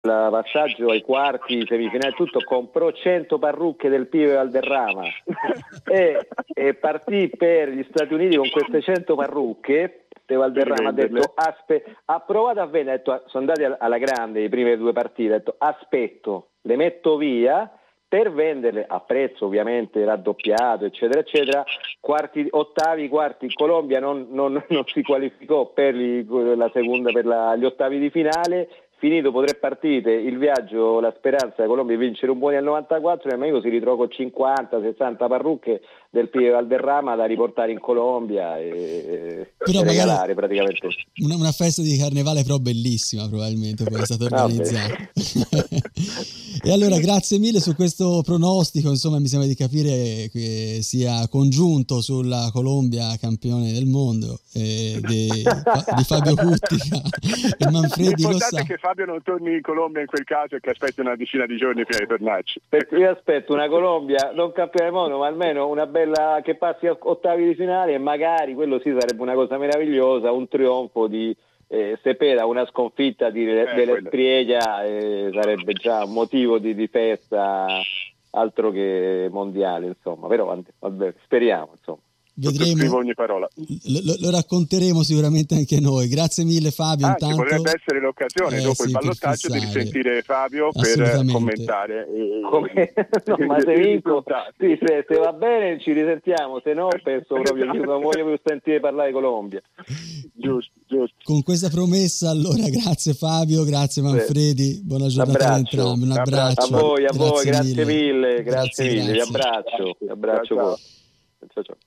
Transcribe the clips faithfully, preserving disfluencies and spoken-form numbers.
passaggio ai quarti, semifinali, tutto, comprò cento parrucche del Pieve Valderrama e, e partì per gli Stati Uniti con queste cento parrucche. De Valderrama ha detto aspe- ha provato a vendere, ha detto, sono andati alla grande le prime due partite, ha detto aspetto, le metto via per venderle a prezzo ovviamente raddoppiato, eccetera eccetera. Quarti, ottavi, quarti, in Colombia non, non, non si qualificò per gli, la seconda, per la, gli ottavi di finale. Finito po' tre partite, il viaggio, la speranza della Colombia di vincere un buoni al novantaquattro, e amico si ritrova con cinquanta sessanta parrucche del Pieve Valderrama da riportare in Colombia e, e regalare praticamente. Una, una festa di carnevale però bellissima, probabilmente poi è stata organizzata. E allora grazie mille su questo pronostico, insomma mi sembra di capire che sia congiunto sulla Colombia campione del mondo, eh, di, di Fabio Cuttica e Manfredi Lo sa. Che Fabio non torni in Colombia in quel caso e che aspetti una decina di giorni prima di tornarci. Perché io aspetto una Colombia, non campione del mondo, ma almeno una bella, che passi a ottavi di finale, e magari quello sì sarebbe una cosa meravigliosa, un trionfo di eh, Cepeda, una sconfitta di, eh, delle Sprieglia, eh, sarebbe già un motivo di, di festa altro che mondiale, insomma. Però vabbè, speriamo, insomma. Vedremo, ogni parola. Lo, lo racconteremo sicuramente anche noi. Grazie mille Fabio. Anzi, intanto potrebbe essere l'occasione eh, dopo sì, il ballottaggio di risentire Fabio per commentare. Come... no, ma se vinco, sì, se, se va bene ci risentiamo, se no penso proprio che non voglio più sentire parlare di Colombia. Giusto, giusto. Con questa promessa, allora, grazie Fabio, grazie Manfredi, buona giornata ad entrambi. Un abbraccio. A voi, a grazie voi, grazie mille, mille grazie, grazie mille, grazie. vi abbraccio, vi abbraccio ciao, voi. Ciao, ciao.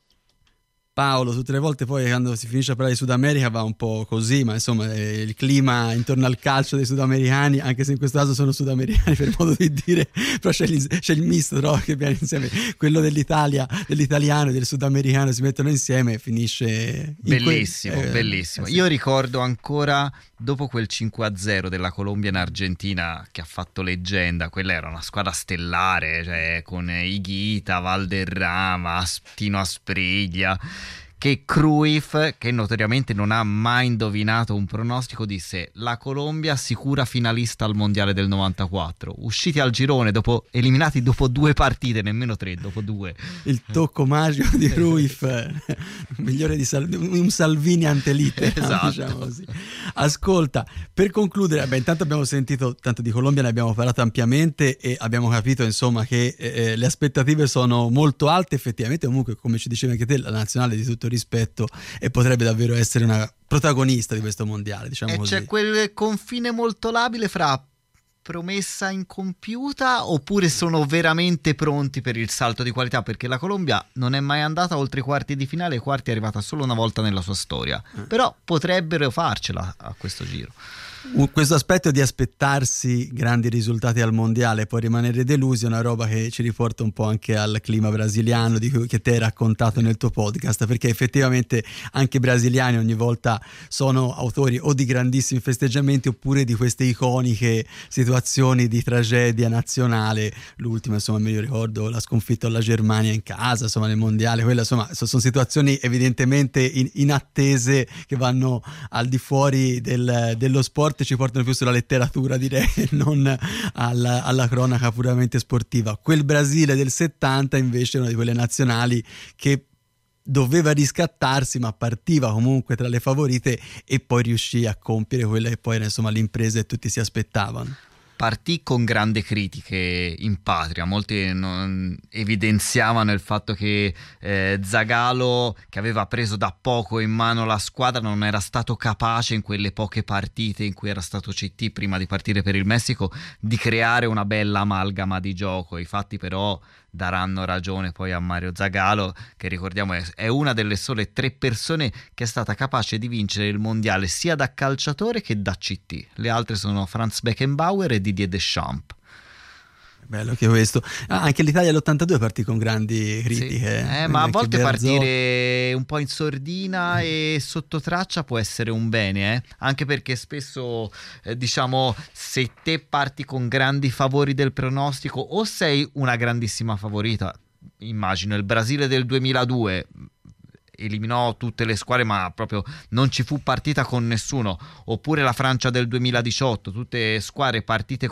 Paolo, tutte le volte poi quando si finisce a parlare di Sud America va un po' così, ma insomma eh, il clima intorno al calcio dei sudamericani, anche se in questo caso sono sudamericani per modo di dire, però c'è, il, c'è il misto, no? Che viene insieme, quello dell'Italia, dell'italiano e del sudamericano si mettono insieme e finisce bellissimo, que- eh, bellissimo. eh, sì. Io ricordo ancora dopo quel cinque a zero della Colombia in Argentina che ha fatto leggenda, quella era una squadra stellare, cioè con Higuita, Valderrama, Tino Aspriglia, che Cruyff, che notoriamente non ha mai indovinato un pronostico, disse: la Colombia sicura finalista al mondiale del novantaquattro, usciti al girone dopo, eliminati dopo due partite, nemmeno tre, dopo due. Il tocco magico di Cruyff, migliore di Sal- un Salvini antelite, esatto. Diciamo così. Ascolta, per concludere, beh, intanto abbiamo sentito tanto di Colombia, ne abbiamo parlato ampiamente e abbiamo capito insomma che eh, le aspettative sono molto alte, effettivamente. Comunque, come ci dicevi anche te, la nazionale di tutto rispetto e potrebbe davvero essere una protagonista di questo mondiale, diciamo e così. C'è quel confine molto labile fra promessa incompiuta oppure sono veramente pronti per il salto di qualità, perché la Colombia non è mai andata oltre i quarti di finale, ai quarti è arrivata solo una volta nella sua storia, eh. però potrebbero farcela a questo giro. Questo aspetto di aspettarsi grandi risultati al mondiale e poi rimanere delusi è una roba che ci riporta un po' anche al clima brasiliano di cui, che te hai raccontato nel tuo podcast, perché effettivamente anche i brasiliani ogni volta sono autori o di grandissimi festeggiamenti oppure di queste iconiche situazioni di tragedia nazionale. L'ultima, insomma, mi ricordo la sconfitta alla Germania in casa, insomma, nel mondiale. Quella, insomma, sono situazioni evidentemente in, inattese che vanno al di fuori del, dello sport, ci portano più sulla letteratura, direi, non alla, alla cronaca puramente sportiva. Quel Brasile del settanta invece è una di quelle nazionali che doveva riscattarsi, ma partiva comunque tra le favorite e poi riuscì a compiere quella che poi era, insomma, l'impresa che tutti si aspettavano. Partì con grandi critiche in patria, molti non evidenziavano il fatto che eh, Zagallo, che aveva preso da poco in mano la squadra, non era stato capace in quelle poche partite in cui era stato C T prima di partire per il Messico di creare una bella amalgama di gioco. I fatti però daranno ragione poi a Mario Zagallo, che ricordiamo è, è una delle sole tre persone che è stata capace di vincere il mondiale sia da calciatore che da C T. Le altre sono Franz Beckenbauer e Didier Deschamps. Bello anche questo. Ah, anche l'Italia all'ottantadue partì con grandi critiche. Sì. Eh, ma a volte partire un po' in sordina e sotto traccia può essere un bene, eh? Anche perché spesso eh, diciamo, se te parti con grandi favori del pronostico o sei una grandissima favorita, immagino il Brasile del duemiladue eliminò tutte le squadre ma proprio non ci fu partita con nessuno, oppure la Francia del duemiladiciotto, tutte squadre partite